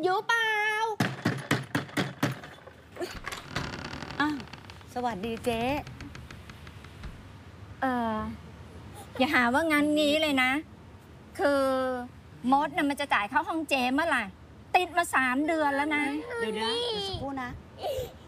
อยู่เปล่าอ้าวสวัสดีเจ๊เอออย่าหาว่างานงี้เลยนะ คือมดน่ะมันจะจ่ายเข้าห้องเจ๊เมื่อไหร่ติดมา3 เดือนแล้วนะเดี๋ยวสักครู่นะ